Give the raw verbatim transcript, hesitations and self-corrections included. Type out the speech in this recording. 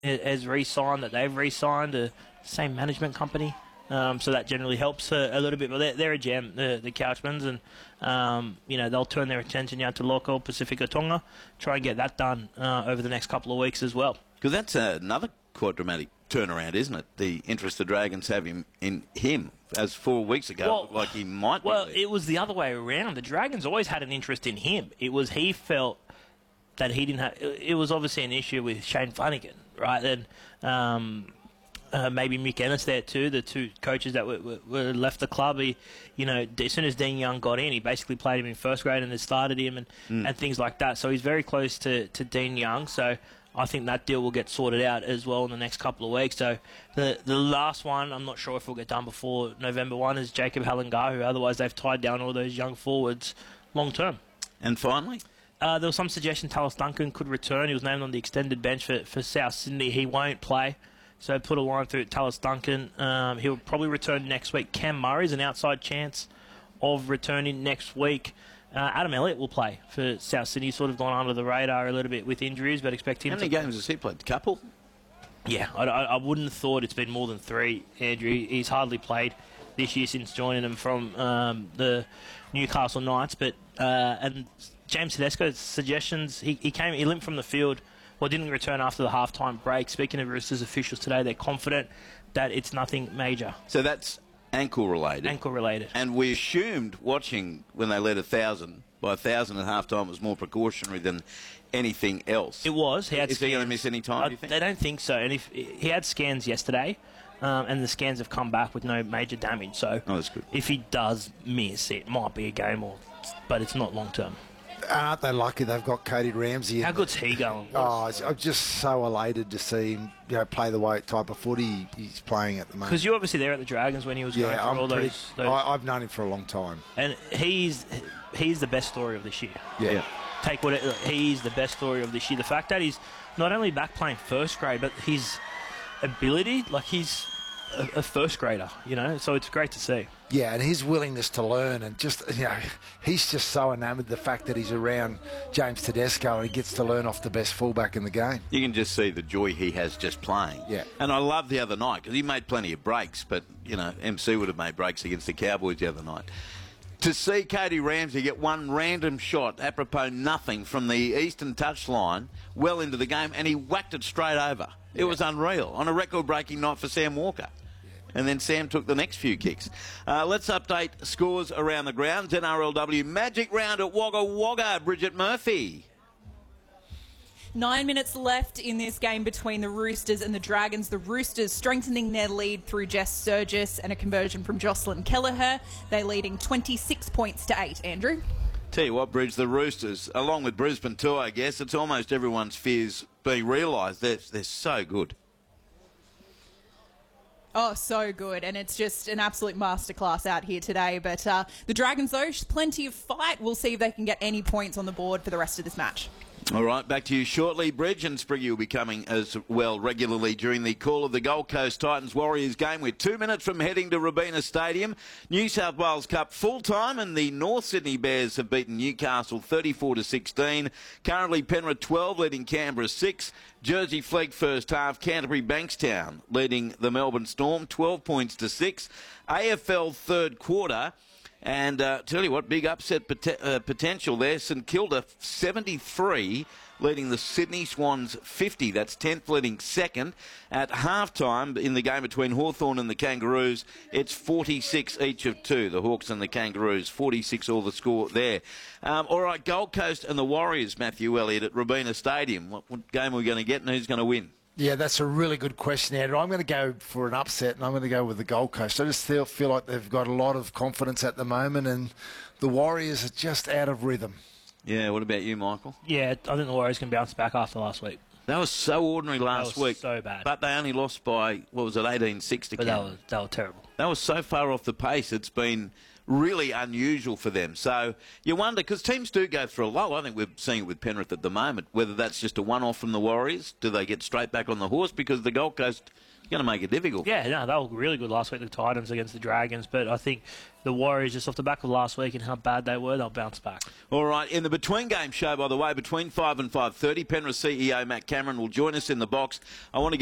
has re-signed, that they've re-signed, the same management company. Um, so that generally helps a, a little bit. But they're, they're a gem, the, the Couchmans, and um, you know they'll turn their attention now to local Pacifica Tonga, try and get that done uh, over the next couple of weeks as well. Because that's uh, another quite dramatic turnaround, isn't it? The interest the Dragons have in, in him, as four weeks ago, well, it looked like he might. Well, be it was the other way around. The Dragons always had an interest in him. It was he felt that he didn't have. It was obviously an issue with Shane Flanagan, right? And um, Uh, maybe Mick Ennis there too, the two coaches that were, were, were left the club. He, you know, as soon as Dean Young got in, he basically played him in first grade and then started him and, mm. and things like that. So he's very close to, to Dean Young. So I think that deal will get sorted out as well in the next couple of weeks. So the the last one, I'm not sure if it'll get done before November first, is Jacob Halangahu. Otherwise, they've tied down all those young forwards long term. And finally? Uh, there was some suggestion Tallis Duncan could return. He was named on the extended bench for, for South Sydney. He won't play. So put a line through Tallis Duncan. Um, he'll probably return next week. Cam Murray's an outside chance of returning next week. Uh, Adam Elliott will play for South Sydney. He's sort of gone under the radar a little bit with injuries, but expect him How many to... games has he played? A couple? Yeah, I, I, I wouldn't have thought it's been more than three, Andrew. He's hardly played this year since joining them from um, the Newcastle Knights. But uh, and James Tedesco's suggestions, he, he came, he limped from the field. Well, didn't return after the halftime break. Speaking of Roosters officials today, they're confident that it's nothing major. So that's ankle-related? Ankle-related. And we assumed, watching when they led a thousand, by a thousand at halftime was more precautionary than anything else. It was. He had Is scans. he going to miss any time, I, do you think? They don't think so. And if he had scans yesterday, um, and the scans have come back with no major damage. So oh, that's good. If he does miss, it might be a game, or, but it's not long-term. Aren't they lucky they've got Cody Ramsey? How good's he going? Oh, I'm just so elated to see him, you know, play the way type of footy he's playing at the moment. Because you're obviously there at the Dragons when he was yeah, going through I'm all pretty, those, those. I, I've known him for a long time, and he's he's the best story of this year. Yeah, yeah. Take what it, he's the best story of this year. The fact that he's not only back playing first grade, but his ability, like he's a, a first grader, you know. So it's great to see. Yeah, and his willingness to learn, and just, you know, he's just so enamoured the fact that he's around James Tedesco and he gets to learn off the best fullback in the game. You can just see the joy he has just playing. Yeah. And I love the other night, because he made plenty of breaks, but, you know, M C would have made breaks against the Cowboys the other night. To see Cody Ramsey get one random shot, apropos nothing, from the eastern touchline well into the game, and he whacked it straight over. It yeah. was unreal. On a record-breaking night for Sam Walker. And then Sam took the next few kicks. Uh, let's update scores around the grounds. N R L W Magic Round at Wagga Wagga. Bridget Murphy. Nine minutes left in this game between the Roosters and the Dragons. The Roosters strengthening their lead through Jess Sturgis and a conversion from Jocelyn Kelleher. They're leading twenty-six points to eight. Andrew? Tell you what, Bridge, the Roosters, along with Brisbane too, I guess, it's almost everyone's fears being realised. They're, they're so good. Oh, so good. And it's just an absolute masterclass out here today. But uh, the Dragons, though, plenty of fight. We'll see if they can get any points on the board for the rest of this match. All right, back to you shortly, Bridge, and Spriggy will be coming as well regularly during the call of the Gold Coast Titans Warriors game. We're two minutes from heading to Robina Stadium. New South Wales Cup full time, and the North Sydney Bears have beaten Newcastle thirty-four to sixteen. Currently Penrith twelve, leading Canberra six. Jersey Flegg first half. Canterbury Bankstown leading the Melbourne Storm twelve points to six. A F L third quarter. And uh, tell you what, big upset pot- uh, potential there. St Kilda seventy-three, leading the Sydney Swans fifty. That's tenth, leading second. At halftime in the game between Hawthorn and the Kangaroos, it's forty-six each of two. The Hawks and the Kangaroos, forty-six all the score there. Um, all right, Gold Coast and the Warriors, Matthew Elliott, at Robina Stadium. What, what game are we going to get and who's going to win? Yeah, that's a really good question, Andrew. I'm going to go for an upset, and I'm going to go with the Gold Coast. I just feel, feel like they've got a lot of confidence at the moment, and the Warriors are just out of rhythm. Yeah, what about you, Michael? Yeah, I think the Warriors can bounce back after last week. That was so ordinary last that was week. so bad. But they only lost by, what was it, eighteen six to But that Canberra. was, that was terrible. That was so far off the pace. It's been really unusual for them. So you wonder, because teams do go through a low. I think we're seeing it with Penrith at the moment, whether that's just a one-off from the Warriors. Do they get straight back on the horse? Because the Gold Coast going to make it difficult. Yeah, no, they were really good last week, the Titans against the Dragons, but I think the Warriors, just off the back of last week and how bad they were, they'll bounce back. All right, in the between game show, by the way, between five and five thirty, Penrith C E O Matt Cameron will join us in the box. I want to get